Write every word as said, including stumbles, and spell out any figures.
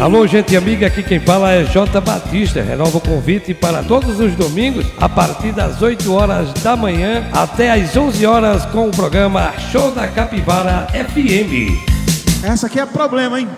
Alô, gente amiga, aqui quem fala é J. Batista. Renova o convite para todos os domingos, a partir das oito horas da manhã até às onze horas, com o programa Show da Capivara F M. Essa aqui é problema, hein?